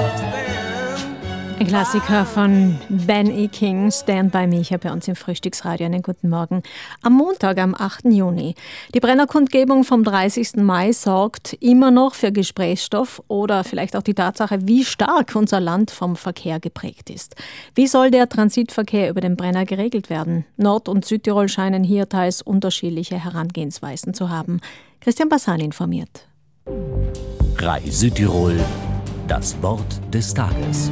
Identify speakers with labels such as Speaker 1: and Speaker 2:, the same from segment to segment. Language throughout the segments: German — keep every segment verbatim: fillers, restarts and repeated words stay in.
Speaker 1: Ein Klassiker von Ben E. King, Stand By Me, hier bei uns im Frühstücksradio. Einen guten Morgen. Am Montag, am achten Juni. Die Brennerkundgebung vom dreißigsten Mai sorgt immer noch für Gesprächsstoff oder vielleicht auch die Tatsache, wie stark unser Land vom Verkehr geprägt ist. Wie soll der Transitverkehr über den Brenner geregelt werden? Nord- und Südtirol scheinen hier teils unterschiedliche Herangehensweisen zu haben. Christian Bassani informiert.
Speaker 2: R A I Südtirol, das Wort des Tages.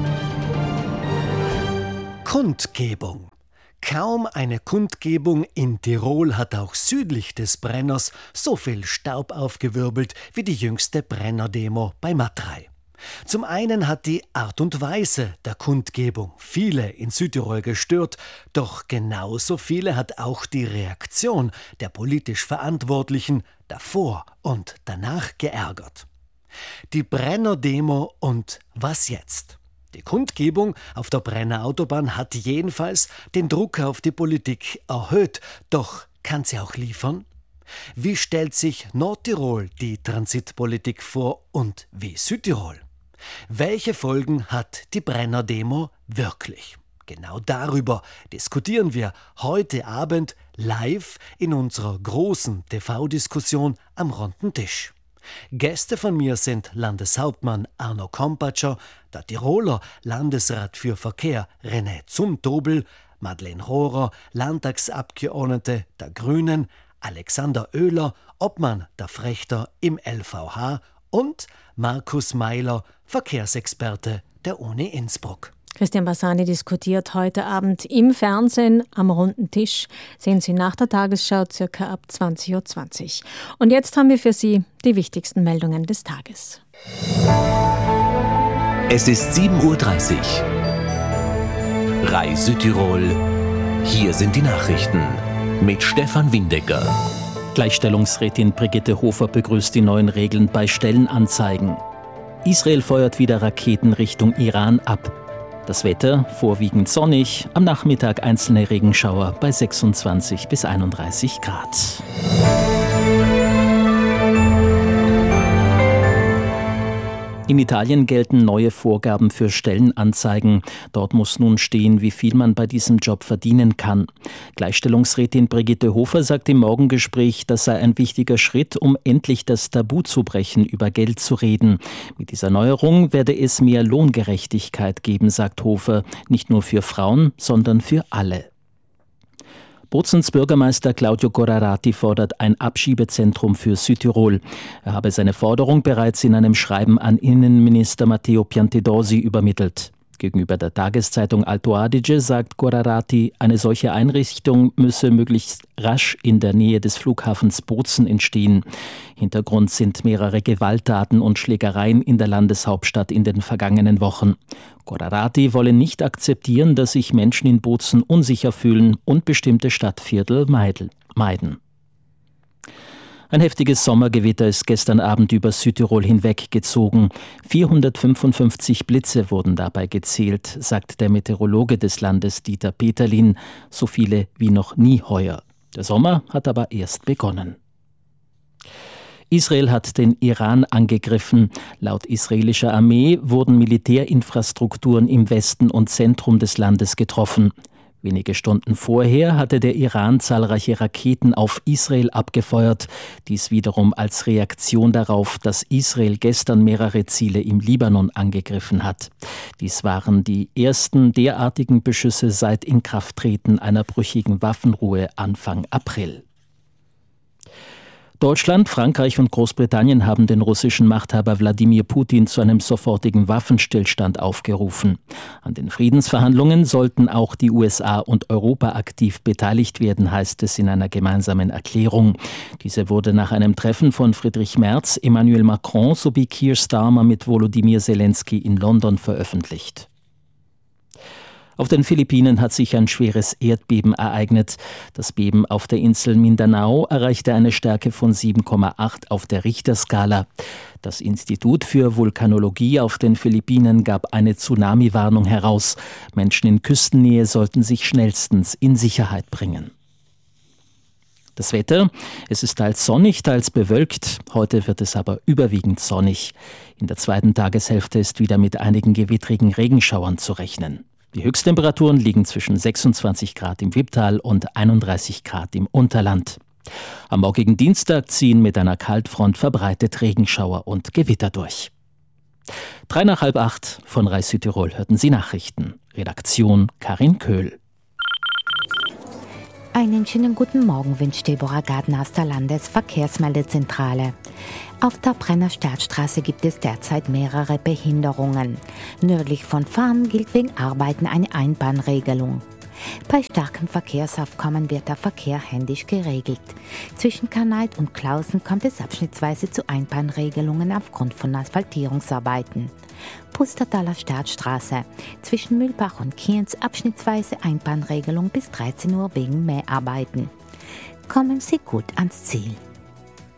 Speaker 3: Kundgebung. Kaum eine Kundgebung in Tirol hat auch südlich des Brenners so viel Staub aufgewirbelt wie die jüngste Brenner-Demo bei Matrei. Zum einen hat die Art und Weise der Kundgebung viele in Südtirol gestört, doch genauso viele hat auch die Reaktion der politisch Verantwortlichen davor und danach geärgert. Die Brenner-Demo und was jetzt? Die Kundgebung auf der Brenner Autobahn hat jedenfalls den Druck auf die Politik erhöht. Doch kann sie auch liefern? Wie stellt sich Nordtirol die Transitpolitik vor und wie Südtirol? Welche Folgen hat die Brenner-Demo wirklich? Genau darüber diskutieren wir heute Abend live in unserer großen T V-Diskussion am runden Tisch. Gäste von mir sind Landeshauptmann Arno Kompatscher, der Tiroler Landesrat für Verkehr René Zumtobel, Madeleine Rohrer, Landtagsabgeordnete der Grünen, Alexander Oehler, Obmann der Frechter im L V H und Markus Meiler, Verkehrsexperte der Uni Innsbruck.
Speaker 1: Christian Bassani diskutiert heute Abend im Fernsehen am runden Tisch. Sehen Sie nach der Tagesschau circa ab zwanzig Uhr zwanzig. Und jetzt haben wir für Sie die wichtigsten Meldungen des Tages.
Speaker 2: Es ist sieben Uhr dreißig. R A I Südtirol. Hier sind die Nachrichten mit Stefan Windecker.
Speaker 4: Gleichstellungsrätin Brigitte Hofer begrüßt die neuen Regeln bei Stellenanzeigen. Israel feuert wieder Raketen Richtung Iran ab. Das Wetter vorwiegend sonnig, am Nachmittag einzelne Regenschauer bei sechsundzwanzig bis einunddreißig Grad. In Italien gelten neue Vorgaben für Stellenanzeigen. Dort muss nun stehen, wie viel man bei diesem Job verdienen kann. Gleichstellungsrätin Brigitte Hofer sagt im Morgengespräch, das sei ein wichtiger Schritt, um endlich das Tabu zu brechen, über Geld zu reden. Mit dieser Neuerung werde es mehr Lohngerechtigkeit geben, sagt Hofer, nicht nur für Frauen, sondern für alle. Bozens Bürgermeister Claudio Gorarati fordert ein Abschiebezentrum für Südtirol. Er habe seine Forderung bereits in einem Schreiben an Innenminister Matteo Piantedosi übermittelt. Gegenüber der Tageszeitung Alto Adige sagt Gorarati, eine solche Einrichtung müsse möglichst rasch in der Nähe des Flughafens Bozen entstehen. Hintergrund sind mehrere Gewalttaten und Schlägereien in der Landeshauptstadt in den vergangenen Wochen. Gorarati wolle nicht akzeptieren, dass sich Menschen in Bozen unsicher fühlen und bestimmte Stadtviertel meiden. Ein heftiges Sommergewitter ist gestern Abend über Südtirol hinweggezogen. vierhundertfünfundfünfzig Blitze wurden dabei gezählt, sagt der Meteorologe des Landes Dieter Peterlin, so viele wie noch nie heuer. Der Sommer hat aber erst begonnen. Israel hat den Iran angegriffen. Laut israelischer Armee wurden Militärinfrastrukturen im Westen und Zentrum des Landes getroffen. Wenige Stunden vorher hatte der Iran zahlreiche Raketen auf Israel abgefeuert. Dies wiederum als Reaktion darauf, dass Israel gestern mehrere Ziele im Libanon angegriffen hat. Dies waren die ersten derartigen Beschüsse seit Inkrafttreten einer brüchigen Waffenruhe Anfang April. Deutschland, Frankreich und Großbritannien haben den russischen Machthaber Wladimir Putin zu einem sofortigen Waffenstillstand aufgerufen. An den Friedensverhandlungen sollten auch die U S A und Europa aktiv beteiligt werden, heißt es in einer gemeinsamen Erklärung. Diese wurde nach einem Treffen von Friedrich Merz, Emmanuel Macron sowie Keir Starmer mit Volodymyr Zelensky in London veröffentlicht. Auf den Philippinen hat sich ein schweres Erdbeben ereignet. Das Beben auf der Insel Mindanao erreichte eine Stärke von sieben Komma acht auf der Richterskala. Das Institut für Vulkanologie auf den Philippinen gab eine Tsunami-Warnung heraus. Menschen in Küstennähe sollten sich schnellstens in Sicherheit bringen. Das Wetter, es ist teils sonnig, teils bewölkt. Heute wird es aber überwiegend sonnig. In der zweiten Tageshälfte ist wieder mit einigen gewittrigen Regenschauern zu rechnen. Die Höchsttemperaturen liegen zwischen sechsundzwanzig Grad im Wipptal und einunddreißig Grad im Unterland. Am morgigen Dienstag ziehen mit einer Kaltfront verbreitet Regenschauer und Gewitter durch. Drei nach halb acht von Rai Südtirol hörten Sie Nachrichten. Redaktion Karin Köhl.
Speaker 5: Einen schönen guten Morgen wünscht Deborah Gardner aus der Landesverkehrsmeldezentrale. Auf der Brenner Stadtstraße gibt es derzeit mehrere Behinderungen. Nördlich von Farn gilt wegen Arbeiten eine Einbahnregelung. Bei starkem Verkehrsaufkommen wird der Verkehr händisch geregelt. Zwischen Kanait und Klausen kommt es abschnittsweise zu Einbahnregelungen aufgrund von Asphaltierungsarbeiten. Pustertaler Stadtstraße. Zwischen Mühlbach und Kienz abschnittsweise Einbahnregelung bis dreizehn Uhr wegen Mäharbeiten. Kommen Sie gut ans Ziel.